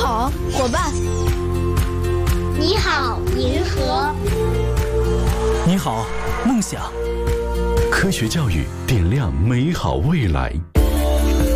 好，伙伴。 你好，银河。 你好，梦想。 科学教育点亮美好未来。